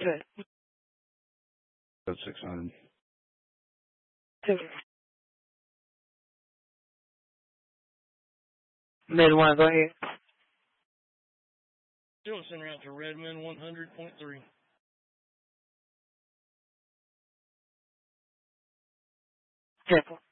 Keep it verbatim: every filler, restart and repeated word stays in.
it. That's six hundred. Mid one, go ahead. Still send her out to Redmond one hundred point three. Careful.